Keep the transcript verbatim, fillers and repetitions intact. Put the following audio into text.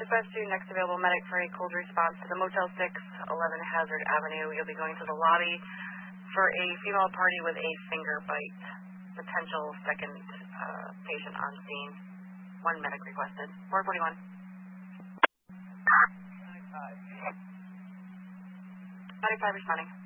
Dispatch to next available medic for a cold response to the Motel six, eleven Hazard Avenue. You'll be going to the lobby for a female party with a finger bite. Potential second uh, patient on scene. One medic requested. four forty-one. ninety-five responding.